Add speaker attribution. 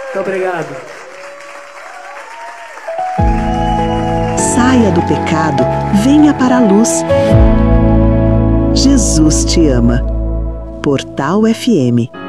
Speaker 1: Muito obrigado.
Speaker 2: Saia do pecado, venha para a luz. Jesus te ama. Portal FM.